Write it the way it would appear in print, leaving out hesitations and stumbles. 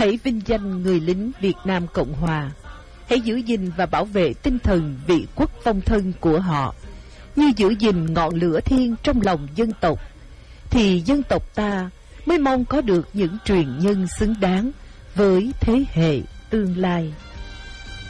Hãy vinh danh người lính Việt Nam Cộng Hòa. Hãy giữ gìn và bảo vệ tinh thần vị quốc vong thân của họ, như giữ gìn ngọn lửa thiêng trong lòng dân tộc, thì dân tộc ta mới mong có được những truyền nhân xứng đáng với thế hệ tương lai.